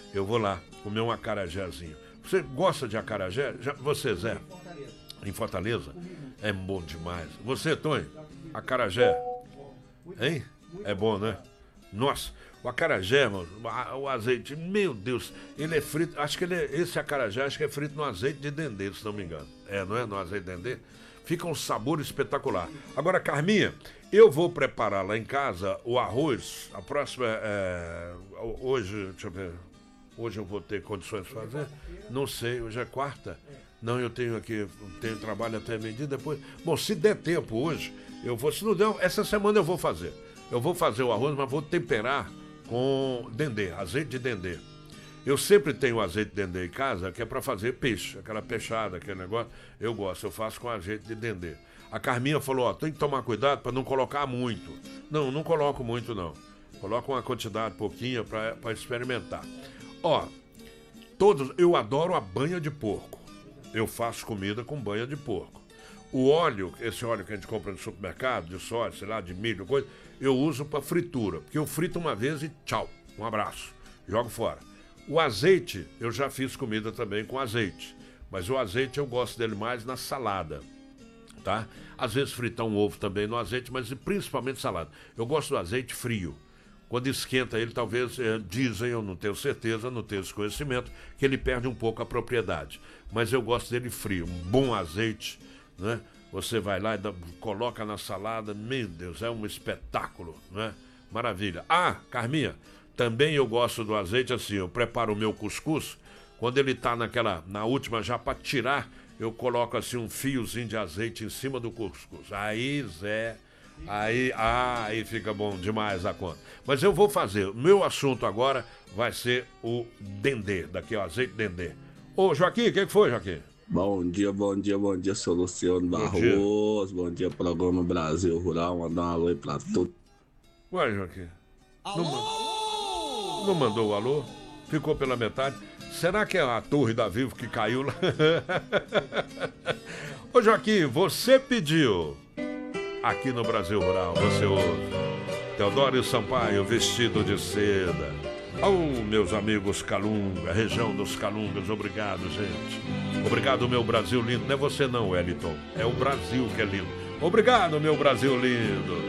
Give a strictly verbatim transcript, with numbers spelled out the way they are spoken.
eu vou lá comer um acarajézinho. Você gosta de acarajé? Já, você, Zé? Em Fortaleza? É bom demais. Você, Tony? Acarajé? Hein? É bom, né? Nossa, o acarajé, mano, o azeite, meu Deus, ele é frito, acho que ele é, esse acarajé, acho que é frito no azeite de dendê, se não me engano. É, não é? No azeite de dendê? Fica um sabor espetacular. Agora, Carminha, eu vou preparar lá em casa o arroz, a próxima, é, hoje, deixa eu ver, hoje eu vou ter condições de fazer? Não sei, hoje é quarta? Não, eu tenho aqui, tenho trabalho até meio-dia, depois... Bom, se der tempo hoje, eu vou, se não der, essa semana eu vou fazer. Eu vou fazer o arroz, mas vou temperar com dendê, azeite de dendê. Eu sempre tenho azeite de dendê em casa, que é para fazer peixe, aquela peixada, aquele negócio. Eu gosto, eu faço com azeite de dendê. A Carminha falou, ó, tem que tomar cuidado para não colocar muito. Não, não coloco muito, não. Coloco uma quantidade pouquinha para experimentar. Ó, todos, eu adoro a banha de porco. Eu faço comida com banha de porco. O óleo, esse óleo que a gente compra no supermercado, de soja, sei lá, de milho, coisa, eu uso para fritura, porque eu frito uma vez e tchau, um abraço, jogo fora. O azeite, eu já fiz comida também com azeite, mas o azeite eu gosto dele mais na salada, tá? Às vezes fritar um ovo também no azeite, mas principalmente salada. Eu gosto do azeite frio. Quando esquenta ele, talvez, é, dizem, eu não tenho certeza, não tenho esse conhecimento, que ele perde um pouco a propriedade. Mas eu gosto dele frio, um bom azeite, né? Você vai lá e dá, coloca na salada, meu Deus, é um espetáculo, né? Maravilha. Ah, Carminha, também eu gosto do azeite assim, eu preparo o meu cuscuz, quando ele tá naquela, na última já para tirar, eu coloco assim um fiozinho de azeite em cima do cuscuz. Aí, Zé... Aí, ah, aí fica bom demais a conta. Mas eu vou fazer. O meu assunto agora vai ser o dendê, daqui ó, azeite dendê. Ô, Joaquim, o que, que foi, Joaquim? Bom dia, bom dia, bom dia, sou Luciano Barroso. Bom dia, programa Brasil Rural. Mandar um alô aí pra todos. Ué, Joaquim. Alô? Não, não mandou o alô? Ficou pela metade. Será que é a torre da Vivo que caiu lá? Ô, Joaquim, você pediu... Aqui no Brasil Rural, você ouve Teodoro Sampaio, Vestido de Seda. Oh, meus amigos Calunga, região dos Calungas, obrigado, gente. Obrigado, meu Brasil lindo. Não é você não, Wellington, é o Brasil que é lindo. Obrigado, meu Brasil lindo.